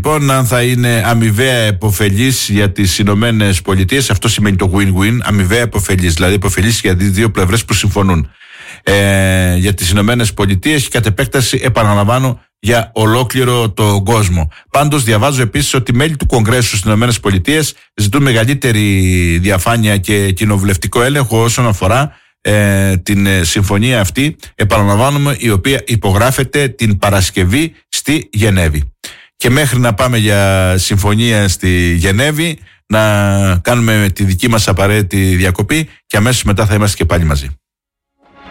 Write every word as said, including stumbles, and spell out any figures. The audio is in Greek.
Λοιπόν, αν θα είναι αμοιβαία επωφελής για τις Ηνωμένες Πολιτείες, αυτό σημαίνει το win-win, αμοιβαία επωφελής, δηλαδή επωφελής για τις δύο πλευρές που συμφωνούν. Ε, για τις Ηνωμένες Πολιτείες και κατ' επέκταση, επαναλαμβάνω, για ολόκληρο τον κόσμο. Πάντως, διαβάζω επίσης ότι μέλη του Κογκρέσου στις Ηνωμένες Πολιτείες ζητούν μεγαλύτερη διαφάνεια και κοινοβουλευτικό έλεγχο όσον αφορά ε, την ε, συμφωνία αυτή, επαναλαμβάνουμε, η οποία υπογράφεται την Παρασκευή στη Γενέβη. Και μέχρι να πάμε για συμφωνία στη Γενέβη, να κάνουμε τη δική μας απαραίτητη διακοπή και αμέσως μετά θα είμαστε και πάλι μαζί.